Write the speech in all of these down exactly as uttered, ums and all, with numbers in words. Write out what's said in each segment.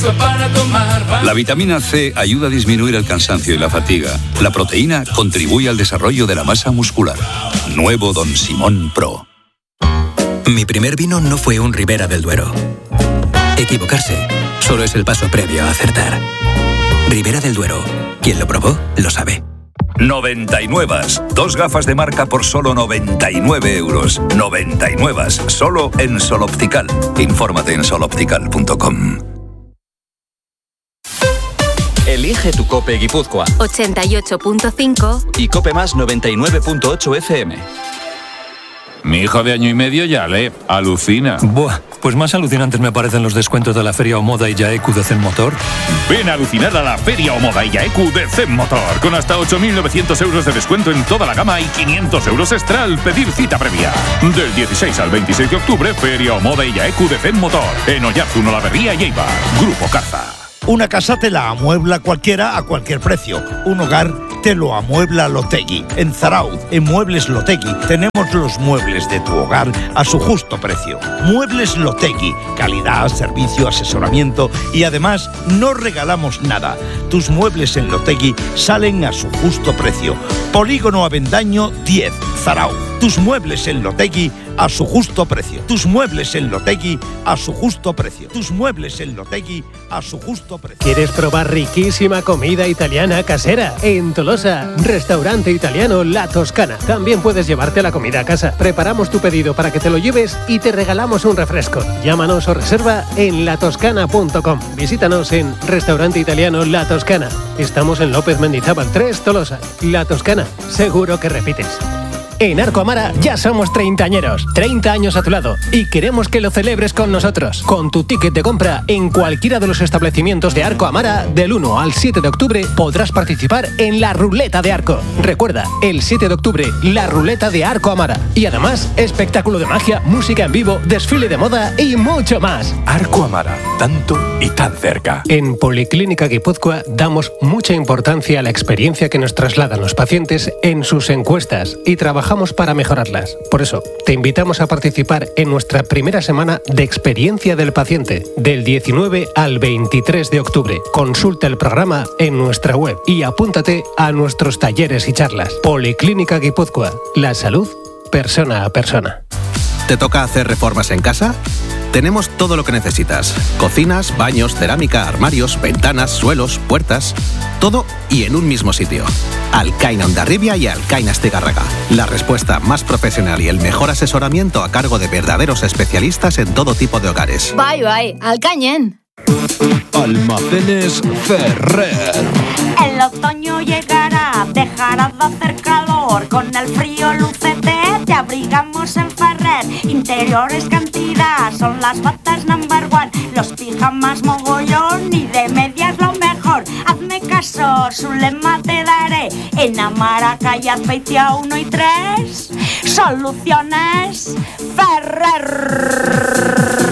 refresco para tomar. La vitamina C ayuda a disminuir el cansancio y la fatiga. La proteína contribuye al desarrollo de la masa muscular. Nuevo Don Simón Pro. Mi primer vino no fue un Ribera del Duero. Equivocarse solo es el paso previo a acertar. Ribera del Duero. Quien lo probó, lo sabe. noventa y nueve. Dos gafas de marca por solo noventa y nueve euros. noventa y nueve. Solo en Sol Optical. Infórmate en sol optical punto com. Elige tu COPE Guipúzcoa. ochenta y ocho punto cinco Y COPE Más noventa y nueve punto ocho F M. Mi hijo de año y medio ya lee. Alucina. Buah, pues más alucinantes me parecen los descuentos de la Feria Omoda y Yaeku de Zen Motor. Ven a alucinar a la Feria Omoda y Yaeku de Zen Motor. Con hasta ocho mil novecientos euros de descuento en toda la gama y quinientos euros extra al pedir cita previa. Del dieciséis al veintiséis de octubre, Feria Omoda y Yaeku de Zen Motor. En Oyarzun, Olavarría y Eibar. Grupo Carza. Una casa te la amuebla cualquiera a cualquier precio. Un hogar te lo amuebla Lotegui. En Zarauz, en Muebles Lotegui, tenemos los muebles de tu hogar a su justo precio. Muebles Lotegui, calidad, servicio, asesoramiento y además no regalamos nada. Tus muebles en Lotegui salen a su justo precio. Polígono Avendaño diez, Zarauz. Tus muebles en Lotegui a su justo precio. Tus muebles en Lotegui a su justo precio. Tus muebles en Lotegui a su justo precio. ¿Quieres probar riquísima comida italiana casera? En Tolosa, restaurante italiano La Toscana. También puedes llevarte la comida a casa. Preparamos tu pedido para que te lo lleves y te regalamos un refresco. Llámanos o reserva en la toscana punto com. Visítanos en Restaurante Italiano La Toscana. Estamos en López Mendizábal tres, Tolosa. La Toscana, seguro que repites. En Arco Amara ya somos treintañeros, treinta años a tu lado y queremos que lo celebres con nosotros. Con tu ticket de compra en cualquiera de los establecimientos de Arco Amara del uno al siete de octubre podrás participar en la Ruleta de Arco. Recuerda, el siete de octubre, la Ruleta de Arco Amara. Y además, espectáculo de magia, música en vivo, desfile de moda y mucho más. Arco Amara, tanto y tan cerca. En Policlínica Guipúzcoa damos mucha importancia a la experiencia que nos trasladan los pacientes en sus encuestas y trabajamos para mejorarlas. Por eso, te invitamos a participar en nuestra primera semana de experiencia del paciente, del diecinueve al veintitrés de octubre. Consulta el programa en nuestra web y apúntate a nuestros talleres y charlas. Policlínica Guipúzcoa, la salud persona a persona. ¿Te toca hacer reformas en casa? Tenemos todo lo que necesitas. Cocinas, baños, cerámica, armarios, ventanas, suelos, puertas. Todo y en un mismo sitio. Alcaina Hondarribia y Alcaina Estigarraga. La respuesta más profesional y el mejor asesoramiento a cargo de verdaderos especialistas en todo tipo de hogares. Bye bye, Alcañen. Almacenes Ferrer. El otoño llegará, dejará de hacer calor. Con el frío lucete te abrigamos en Ferrer. Interiores cantidad, son las batas number one. Los pijamas mogollón y de medias lo mejor. Hazme caso, su lema te daré. En Amara, calle Azpeitia uno y tres. Soluciones Ferrer.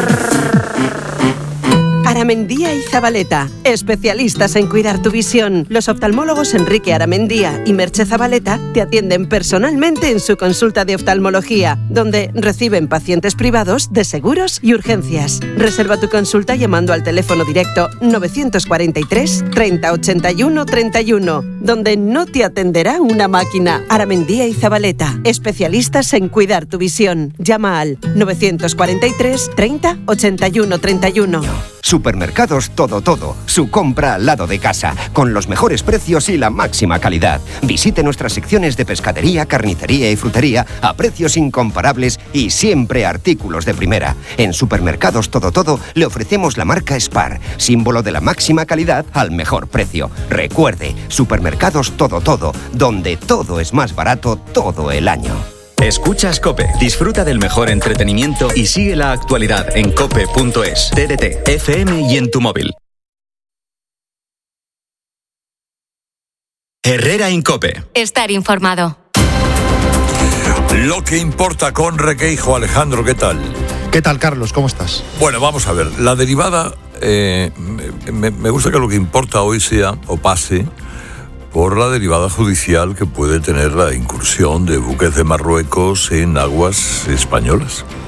Aramendía y Zabaleta, especialistas en cuidar tu visión. Los oftalmólogos Enrique Aramendía y Merche Zabaleta te atienden personalmente en su consulta de oftalmología, donde reciben pacientes privados de seguros y urgencias. Reserva tu consulta llamando al teléfono directo novecientos cuarenta y tres, treinta, ochenta y uno, treinta y uno, donde no te atenderá una máquina. Aramendía y Zabaleta, especialistas en cuidar tu visión. Llama al novecientos cuarenta y tres, treinta, ochenta y uno, treinta y uno. Supermercados Todo Todo, su compra al lado de casa, con los mejores precios y la máxima calidad. Visite nuestras secciones de pescadería, carnicería y frutería a precios incomparables y siempre artículos de primera. En Supermercados Todo Todo le ofrecemos la marca Spar, símbolo de la máxima calidad al mejor precio. Recuerde, Supermercados Todo Todo, donde todo es más barato todo el año. Escuchas COPE, disfruta del mejor entretenimiento y sigue la actualidad en cope punto es, T D T, F M y en tu móvil. Herrera Incope. Estar informado. Lo que importa con Requeijo. Alejandro, ¿qué tal? ¿Qué tal, Carlos? ¿Cómo estás? Bueno, vamos a ver. La derivada, eh, me, me gusta que lo que importa hoy sea o pase por la derivada judicial que puede tener la incursión de buques de Marruecos en aguas españolas.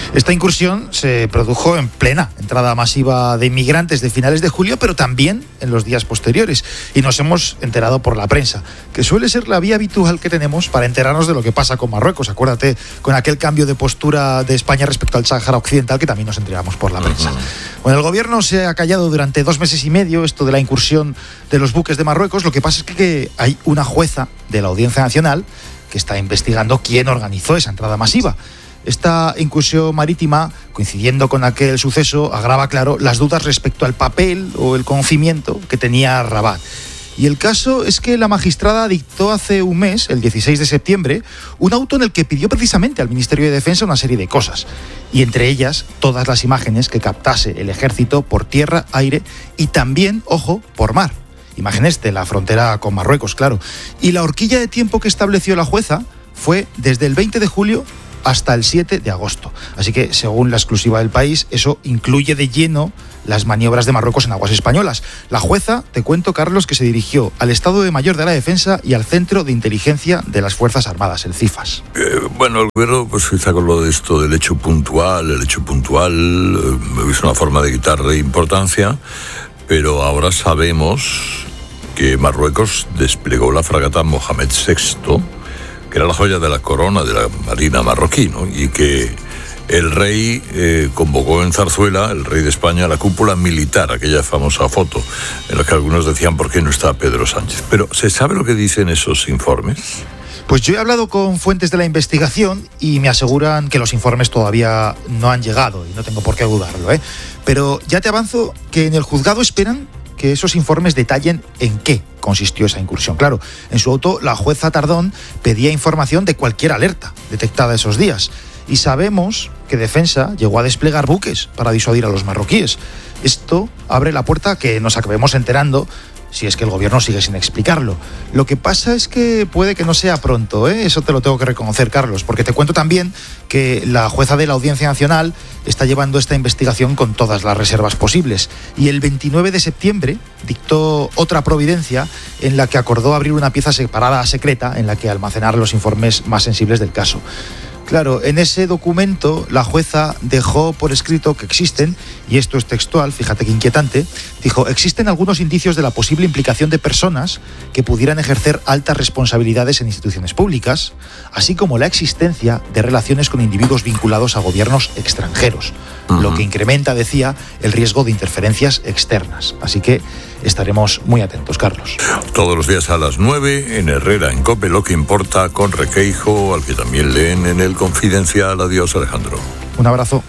Esta incursión se produjo en plena entrada masiva de inmigrantes de finales de julio, pero también en los días posteriores. Y nos hemos enterado por la prensa, que suele ser la vía habitual que tenemos para enterarnos de lo que pasa con Marruecos. Acuérdate, con aquel cambio de postura de España respecto al Sáhara Occidental, que también nos enteramos por la prensa. Uh-huh. Bueno, el gobierno se ha callado durante dos meses y medio esto de la incursión de los buques de Marruecos. Lo que pasa es que hay una jueza de la Audiencia Nacional que está investigando quién organizó esa entrada masiva. Esta incursión marítima, coincidiendo con aquel suceso, agrava, claro, las dudas respecto al papel o el conocimiento que tenía Rabat. Y el caso es que la magistrada dictó hace un mes, el dieciséis de septiembre, un auto en el que pidió precisamente al Ministerio de Defensa una serie de cosas. Y entre ellas, todas las imágenes que captase el ejército por tierra, aire y también, ojo, por mar. Imágenes de la frontera con Marruecos, claro. Y la horquilla de tiempo que estableció la jueza fue desde el veinte de julio hasta el siete de agosto. Así que, según la exclusiva del País, eso incluye de lleno las maniobras de Marruecos en aguas españolas. La jueza, te cuento, Carlos, que se dirigió al Estado de Mayor de la Defensa y al Centro de Inteligencia de las Fuerzas Armadas, el CIFAS. Eh, bueno, el gobierno pues quizá con lo de esto del hecho puntual, el hecho puntual eh, es una forma de quitarle importancia, pero ahora sabemos que Marruecos desplegó la fragata Mohamed sexto, que era la joya de la corona de la marina marroquí, ¿no? Y que el rey eh, convocó en Zarzuela, el rey de España, la cúpula militar, aquella famosa foto en la que algunos decían ¿por qué no está Pedro Sánchez? Pero ¿se sabe lo que dicen esos informes? Pues yo he hablado con fuentes de la investigación y me aseguran que los informes todavía no han llegado y no tengo por qué dudarlo, ¿eh? Pero ya te avanzo que en el juzgado esperan que esos informes detallen en qué consistió esa incursión. Claro, en su auto la jueza Tardón pedía información de cualquier alerta detectada esos días. Y sabemos que Defensa llegó a desplegar buques para disuadir a los marroquíes. Esto abre la puerta a que nos acabemos enterando, si es que el gobierno sigue sin explicarlo. Lo que pasa es que puede que no sea pronto, ¿eh? Eso te lo tengo que reconocer, Carlos, porque te cuento también que la jueza de la Audiencia Nacional está llevando esta investigación con todas las reservas posibles. Y el veintinueve de septiembre dictó otra providencia en la que acordó abrir una pieza separada secreta en la que almacenar los informes más sensibles del caso. Claro, en ese documento la jueza dejó por escrito que existen, y esto es textual, fíjate qué inquietante, dijo, existen algunos indicios de la posible implicación de personas que pudieran ejercer altas responsabilidades en instituciones públicas, así como la existencia de relaciones con individuos vinculados a gobiernos extranjeros, uh-huh. lo que incrementa, decía, el riesgo de interferencias externas. Así que estaremos muy atentos, Carlos. Todos los días a las nueve en Herrera, en COPE, lo que importa, con Requeijo, al que también leen en el Confidencial. Adiós, Alejandro. Un abrazo.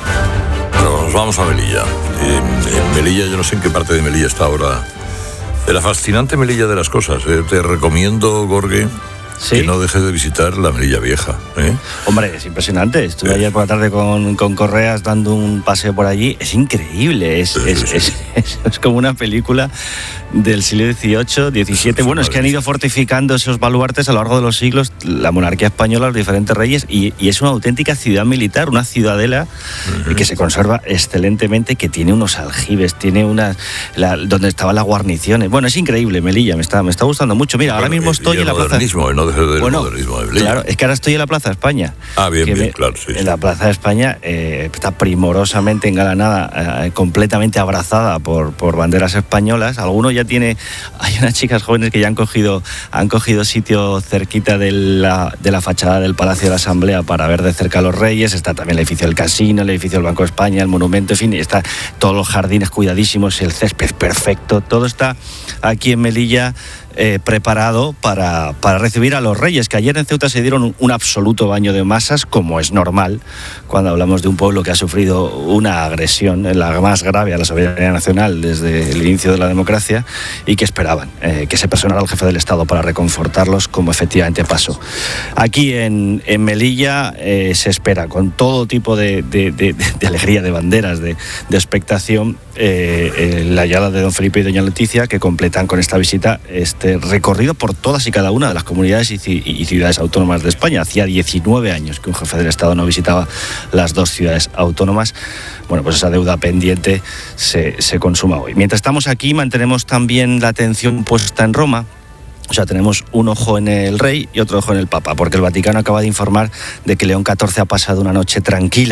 Pero nos vamos a Melilla. En, en Melilla, yo no sé en qué parte de Melilla está ahora. De la fascinante Melilla de las cosas. ¿eh? Te recomiendo, Gorge, ¿sí? que no dejes de visitar la Melilla Vieja. ¿eh? Hombre, es impresionante. Estuve eh. ayer por la tarde con, con Correas dando un paseo por allí. Es increíble. Es, sí, es, sí, sí. Es, es, es como una película del siglo dieciocho, diecisiete. Bueno, es que han ido fortificando esos baluartes a lo largo de los siglos, la monarquía española, los diferentes reyes, y, y es una auténtica ciudad militar, una ciudadela uh-huh. que se conserva excelentemente, que tiene unos aljibes, tiene una la, donde estaban las guarniciones. Bueno, es increíble, Melilla, me está, me está gustando mucho. Mira, bueno, ahora mismo estoy en la plaza. No dejes del bueno, modernismo de Melilla. Claro, es que ahora estoy en la Plaza de España. Ah, bien, bien, me, claro, sí, sí. En la Plaza de España eh, está primorosamente engalanada, eh, completamente abrazada por, por banderas españolas. Algunos ya tiene, hay unas chicas jóvenes que ya han cogido, han cogido sitio cerquita de la, de la fachada del Palacio de la Asamblea para ver de cerca a los reyes. Está también el edificio del Casino, el edificio del Banco de España, el monumento, en fin, está todos los jardines cuidadísimos, el césped perfecto. Todo está aquí en Melilla Eh, preparado para, para recibir a los reyes, que ayer en Ceuta se dieron un, un absoluto baño de masas, como es normal cuando hablamos de un pueblo que ha sufrido una agresión, la más grave a la soberanía nacional desde el inicio de la democracia, y que esperaban eh, que se personara el jefe del Estado para reconfortarlos, como efectivamente pasó. Aquí en, en Melilla eh, se espera con todo tipo de, de, de, de alegría, de banderas, de, de expectación, eh, eh, la llegada de don Felipe y doña Leticia, que completan con esta visita este recorrido por todas y cada una de las comunidades y, c- y ciudades autónomas de España. Hacía diecinueve años que un jefe del Estado no visitaba las dos ciudades autónomas. Bueno, pues esa deuda pendiente se, se consuma hoy. Mientras estamos aquí, mantenemos también la atención puesta en Roma. O sea, tenemos un ojo en el rey y otro ojo en el papa, porque el Vaticano acaba de informar de que León catorce ha pasado una noche tranquila.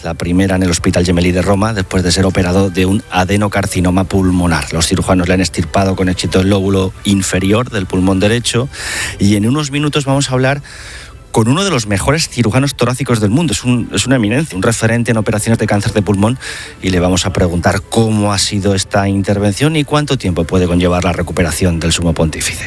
la primera en el Hospital Gemelli de Roma, después de ser operado de un adenocarcinoma pulmonar. Los cirujanos le han extirpado con éxito el lóbulo inferior del pulmón derecho y en unos minutos vamos a hablar con uno de los mejores cirujanos torácicos del mundo. Es, un, es una eminencia, un referente en operaciones de cáncer de pulmón, y le vamos a preguntar cómo ha sido esta intervención y cuánto tiempo puede conllevar la recuperación del sumo pontífice.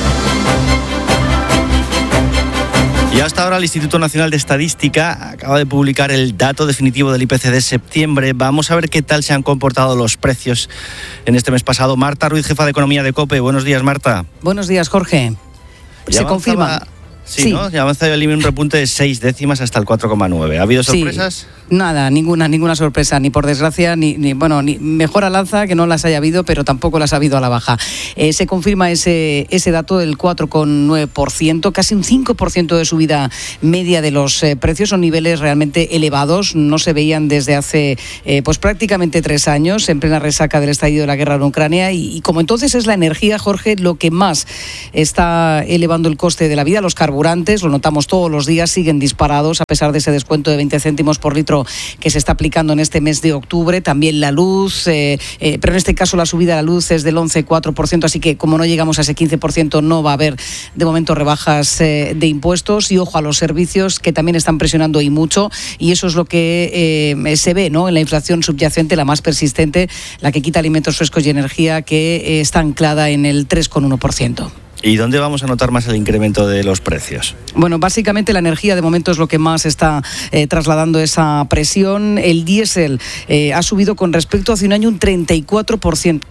Y hasta ahora el Instituto Nacional de Estadística acaba de publicar el dato definitivo del I P C de septiembre. Vamos a ver qué tal se han comportado los precios en este mes pasado. Marta Ruiz, jefa de Economía de COPE. Buenos días, Marta. Buenos días, Jorge. Se confirma. Sí, sí, ¿no? Ya avanza el I M I un repunte de seis décimas hasta el cuatro coma nueve. ¿Ha habido sorpresas? Sí. Nada, ninguna ninguna sorpresa, ni por desgracia, ni, ni bueno, ni mejor al alza que no las haya habido, pero tampoco las ha habido a la baja. Eh, se confirma ese, ese dato del cuatro coma nueve por ciento, casi un cinco por ciento de subida media de los eh, precios. Son niveles realmente elevados, no se veían desde hace eh, pues prácticamente tres años, en plena resaca del estallido de la guerra en Ucrania, y, y como entonces es la energía, Jorge, lo que más está elevando el coste de la vida. Los carburantes, lo notamos todos los días, siguen disparados a pesar de ese descuento de veinte céntimos por litro que se está aplicando en este mes de octubre. También la luz, eh, eh, pero en este caso la subida de la luz es del once coma cuatro por ciento, así que como no llegamos a ese quince por ciento no va a haber de momento rebajas eh, de impuestos. Y ojo a los servicios, que también están presionando y mucho, y eso es lo que eh, se ve, ¿no?, en la inflación subyacente, la más persistente, la que quita alimentos frescos y energía, que eh, está anclada en el tres coma uno por ciento. ¿Y dónde vamos a notar más el incremento de los precios? Bueno, básicamente la energía de momento es lo que más está eh, trasladando esa presión. El diésel eh, ha subido con respecto a hace un año un treinta y cuatro por ciento.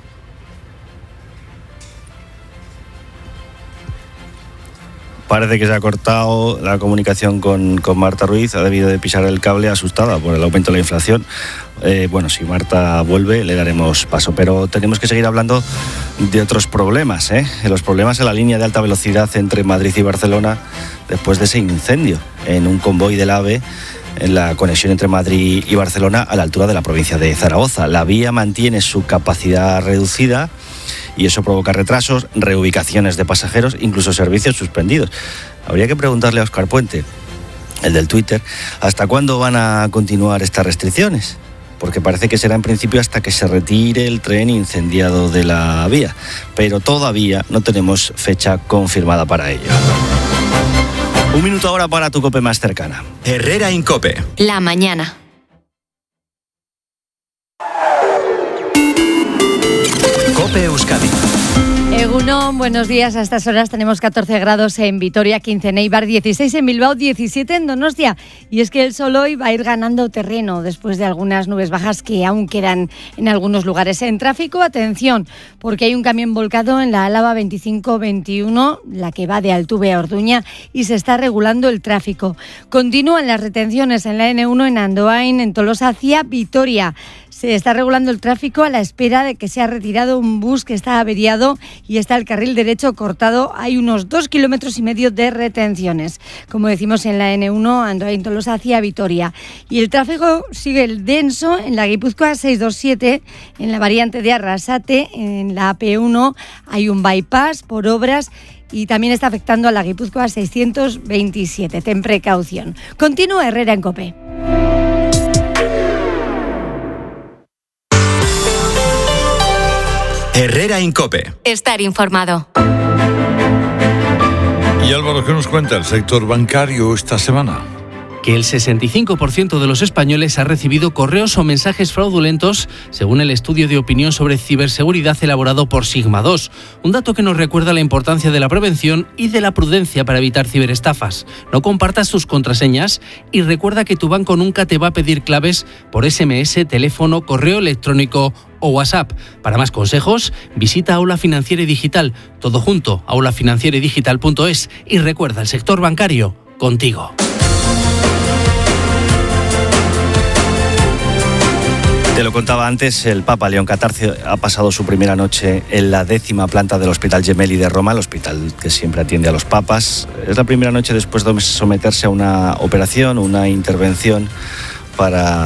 Parece que se ha cortado la comunicación con, con Marta Ruiz, ha debido de pisar el cable asustada por el aumento de la inflación. Eh, bueno, si Marta vuelve le daremos paso, pero tenemos que seguir hablando de otros problemas, ¿eh? Los problemas en la línea de alta velocidad entre Madrid y Barcelona después de ese incendio en un convoy del AVE en la conexión entre Madrid y Barcelona a la altura de la provincia de Zaragoza. La vía mantiene su capacidad reducida y eso provoca retrasos, reubicaciones de pasajeros, incluso servicios suspendidos. Habría que preguntarle a Óscar Puente, el del Twitter, ¿hasta cuándo van a continuar estas restricciones? Porque parece que será en principio hasta que se retire el tren incendiado de la vía, pero todavía no tenemos fecha confirmada para ello. Un minuto ahora para tu COPE más cercana. Herrera Incope. La mañana. COPE Euskadi. Egunon, buenos días. A estas horas tenemos catorce grados en Vitoria, quince en Eibar, dieciséis en Bilbao, diecisiete en Donostia. Y es que el sol hoy va a ir ganando terreno después de algunas nubes bajas que aún quedan en algunos lugares. En tráfico, atención, porque hay un camión volcado en la Álava veinticinco veintiuno, la que va de Altuve a Orduña, y se está regulando el tráfico. Continúan las retenciones en la ene uno en Andoain, en Tolosa hacia Vitoria. Se está regulando el tráfico a la espera de que sea retirado un bus que está averiado y está el carril derecho cortado. Hay unos dos kilómetros y medio de retenciones, como decimos, en la ene uno, Andoain, Tolosa hacia Vitoria. Y el tráfico sigue el denso en la Guipúzcoa seiscientos veintisiete, en la variante de Arrasate, en la A P uno hay un bypass por obras y también está afectando a la Guipúzcoa seiscientos veintisiete. Ten precaución. Continúa Herrera en COPE. Herrera Incope. Estar informado. Y Álvaro, ¿qué nos cuenta el sector bancario esta semana? Que el sesenta y cinco por ciento de los españoles ha recibido correos o mensajes fraudulentos, según el estudio de opinión sobre ciberseguridad elaborado por Sigma dos. Un dato que nos recuerda la importancia de la prevención y de la prudencia para evitar ciberestafas. No compartas tus contraseñas y recuerda que tu banco nunca te va a pedir claves por ese eme ese, teléfono, correo electrónico o WhatsApp. Para más consejos, visita Aula Financiera y Digital, todo junto, aula financiera y digital punto es, y recuerda, el sector bancario, contigo. Te lo contaba antes, el Papa León catorce ha pasado su primera noche en la décima planta del Hospital Gemelli de Roma, el hospital que siempre atiende a los papas. Es la primera noche después de someterse a una operación, una intervención para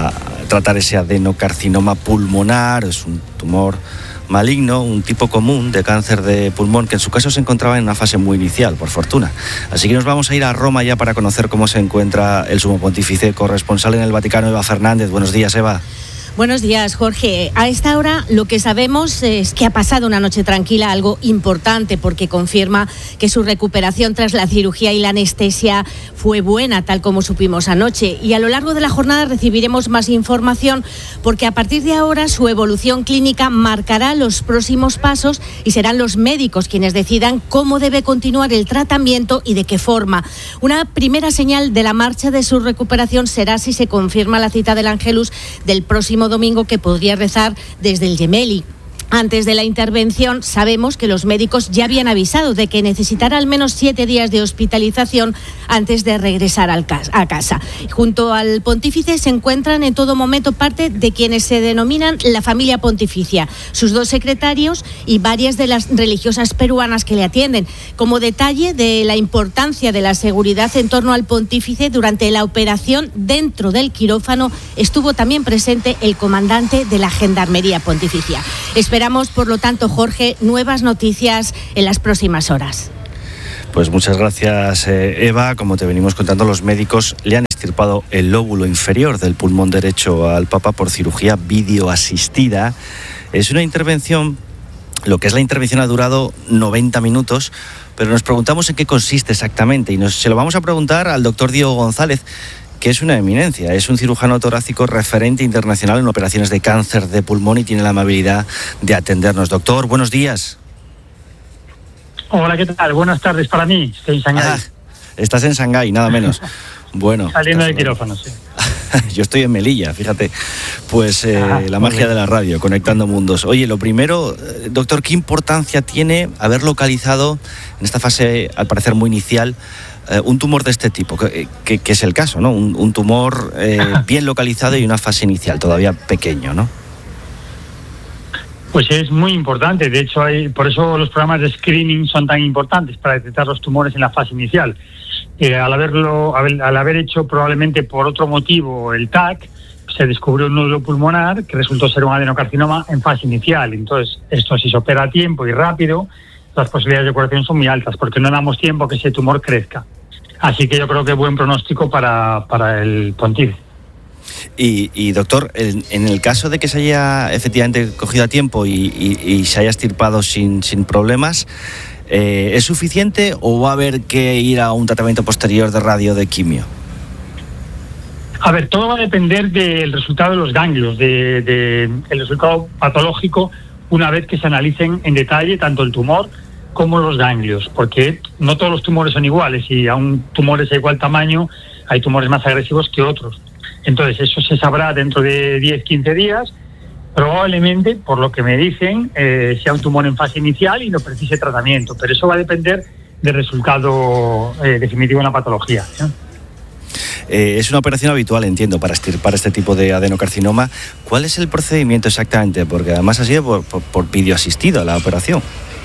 tratar ese adenocarcinoma pulmonar. Es un tumor maligno, un tipo común de cáncer de pulmón que en su caso se encontraba en una fase muy inicial, por fortuna. Así que nos vamos a ir a Roma ya para conocer cómo se encuentra el sumo pontífice. Corresponsal en el Vaticano, Eva Fernández. Buenos días, Eva. Buenos días, Jorge. A esta hora lo que sabemos es que ha pasado una noche tranquila, algo importante porque confirma que su recuperación tras la cirugía y la anestesia fue buena, tal como supimos anoche. Y a lo largo de la jornada recibiremos más información porque a partir de ahora su evolución clínica marcará los próximos pasos y serán los médicos quienes decidan cómo debe continuar el tratamiento y de qué forma. Una primera señal de la marcha de su recuperación será si se confirma la cita del Ángelus del próximo domingo, que podría rezar desde el Gemelli. Antes de la intervención sabemos que los médicos ya habían avisado de que necesitará al menos siete días de hospitalización antes de regresar al cas- a casa. Junto al pontífice se encuentran en todo momento parte de quienes se denominan la familia pontificia, sus dos secretarios y varias de las religiosas peruanas que le atienden. Como detalle de la importancia de la seguridad en torno al pontífice, durante la operación dentro del quirófano estuvo también presente el comandante de la Gendarmería Pontificia. Esperamos, por lo tanto, Jorge, nuevas noticias en las próximas horas. Pues muchas gracias, eh, Eva. Como te venimos contando, los médicos le han extirpado el lóbulo inferior del pulmón derecho al Papa por cirugía videoasistida. Es una intervención, lo que es la intervención ha durado noventa minutos, pero nos preguntamos en qué consiste exactamente y nos, se lo vamos a preguntar al doctor Diego González, que es una eminencia, es un cirujano torácico referente internacional en operaciones de cáncer de pulmón y tiene la amabilidad de atendernos. Doctor, buenos días. Hola, ¿qué tal? Buenas tardes para mí, estoy en Shanghái. Ah, estás en Shanghái, nada menos. Bueno. Saliendo del quirófano, sí. Yo estoy en Melilla, fíjate. Pues eh, Ajá, la magia de la radio, conectando mundos. Oye, lo primero, doctor, ¿qué importancia tiene haber localizado en esta fase, al parecer muy inicial, eh, un tumor de este tipo? Que, que, que es el caso, ¿no? Un, un tumor eh, bien localizado y una fase inicial todavía pequeño, ¿no? Pues es muy importante. De hecho, hay, por eso los programas de screening son tan importantes, para detectar los tumores en la fase inicial. Eh, al haberlo, al haber hecho probablemente por otro motivo el T A C, se descubrió un nódulo pulmonar que resultó ser un adenocarcinoma en fase inicial. Entonces, esto, si se opera a tiempo y rápido, las posibilidades de curación son muy altas, porque no damos tiempo a que ese tumor crezca. Así que yo creo que buen pronóstico para, para el pontífice. Y, y doctor, en, en el caso de que se haya efectivamente cogido a tiempo y, y, y se haya extirpado sin, sin problemas, eh, ¿es suficiente o va a haber que ir a un tratamiento posterior de radio de quimio? A ver, todo va a depender del resultado de los ganglios, de, de el resultado patológico, una vez que se analicen en detalle tanto el tumor como los ganglios, porque no todos los tumores son iguales y aun tumores de igual tamaño hay tumores más agresivos que otros. Entonces eso se sabrá dentro de diez, quince días, probablemente, por lo que me dicen, eh, sea un tumor en fase inicial y no precise tratamiento, pero eso va a depender del resultado eh, definitivo en la patología, ¿eh? Eh, es una operación habitual, entiendo, para extirpar este tipo de adenocarcinoma. ¿Cuál es el procedimiento exactamente? Porque además ha sido por, por, por videoasistido la operación.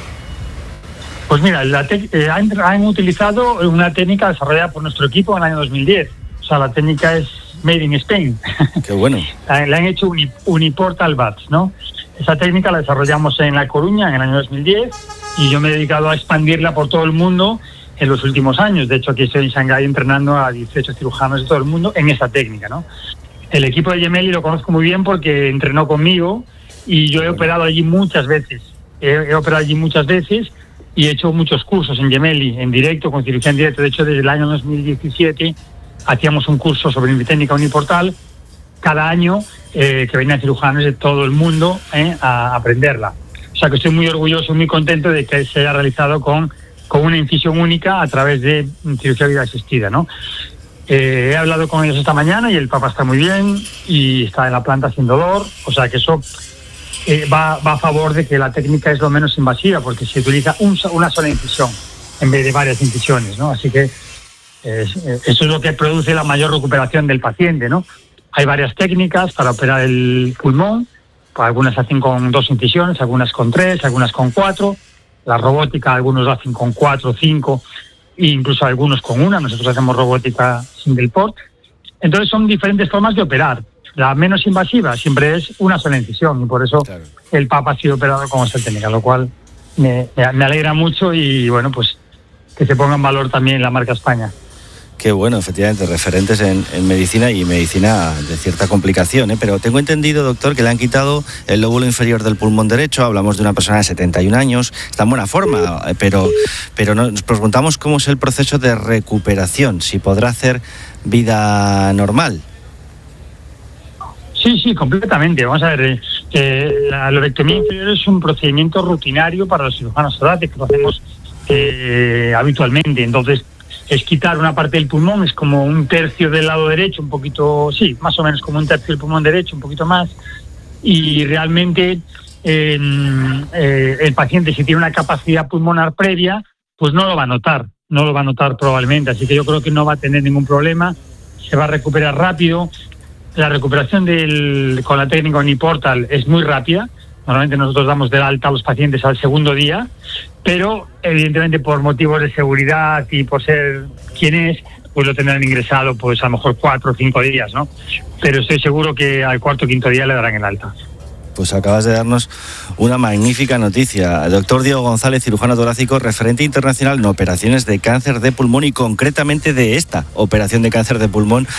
Pues mira, la te- eh, han, han utilizado una técnica desarrollada por nuestro equipo en el año dos mil diez. O sea, la técnica es made in Spain. Qué bueno. Le han hecho uni, uniportal V A T S, ¿no? Esa técnica la desarrollamos en La Coruña en el año dos mil diez y yo me he dedicado a expandirla por todo el mundo en los últimos años. De hecho, aquí estoy en Shanghái entrenando a dieciocho cirujanos de todo el mundo en esa técnica, ¿no? El equipo de Gemelli lo conozco muy bien porque entrenó conmigo y yo he operado allí muchas veces. He, he operado allí muchas veces y he hecho muchos cursos en Gemelli, en directo, con cirugía en directo. De hecho, desde el año dos mil diecisiete hacíamos un curso sobre técnica uniportal cada año, eh, que venían cirujanos de todo el mundo eh, a aprenderla. O sea que estoy muy orgulloso y muy contento de que se haya realizado con, con una incisión única a través de cirugía videoasistida, ¿no? Eh, he hablado con ellos esta mañana y el Papa está muy bien y está en la planta sin dolor, o sea que eso eh, va, va a favor de que la técnica es lo menos invasiva, porque se utiliza un, una sola incisión en vez de varias incisiones, ¿no? Así que eh, eso es lo que produce la mayor recuperación del paciente, ¿no? Hay varias técnicas para operar el pulmón, algunas se hacen con dos incisiones, algunas con tres, algunas con cuatro. La robótica, algunos lo hacen con cuatro, cinco, e incluso algunos con una. Nosotros hacemos robótica single port. Entonces son diferentes formas de operar. la menos invasiva siempre es una sola incisión, y por eso claro. el Papa ha sido operado con esta técnica, lo cual me, me alegra mucho, y bueno, pues que se ponga en valor también la marca España. Qué bueno, efectivamente, referentes en, en medicina y medicina de cierta complicación, ¿eh? Pero tengo entendido, doctor, que le han quitado el lóbulo inferior del pulmón derecho. Hablamos de una persona de setenta y un años, está en buena forma, pero, pero nos preguntamos cómo es el proceso de recuperación, si podrá hacer vida normal. Sí, sí, completamente. Vamos a ver, eh, la lobectomía inferior es un procedimiento rutinario para los cirujanos torácicos, que lo hacemos eh, habitualmente. Entonces, es quitar una parte del pulmón, es como un tercio del lado derecho, un poquito, sí, más o menos como un tercio del pulmón derecho, un poquito más, y realmente eh, eh, el paciente, si tiene una capacidad pulmonar previa, pues no lo va a notar, no lo va a notar probablemente, así que yo creo que no va a tener ningún problema, se va a recuperar rápido. La recuperación del, con la técnica Uniportal es muy rápida. Normalmente nosotros damos de alta a los pacientes al segundo día, pero evidentemente por motivos de seguridad y por ser quien es, pues lo tendrán ingresado pues a lo mejor cuatro o cinco días, ¿no? Pero estoy seguro que al cuarto o quinto día le darán el alta. Pues acabas de darnos una magnífica noticia. Doctor Diego González, cirujano torácico, referente internacional en operaciones de cáncer de pulmón y concretamente de esta operación de cáncer de pulmón